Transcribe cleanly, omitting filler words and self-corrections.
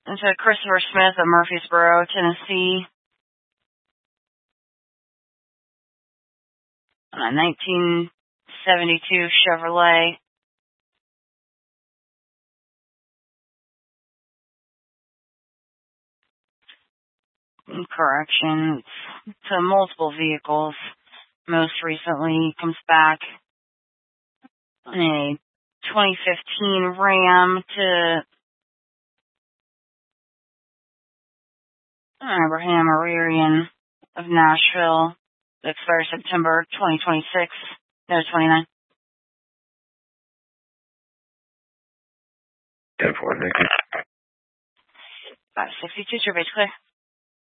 into Christopher Smith of Murfreesboro, Tennessee. 1972 Chevrolet. Correction to multiple vehicles. Most recently comes back in a 2015 Ram to Abraham Ararian of Nashville. That expires September 2026. No, 29. 10-4, thank you. 562, your base clear.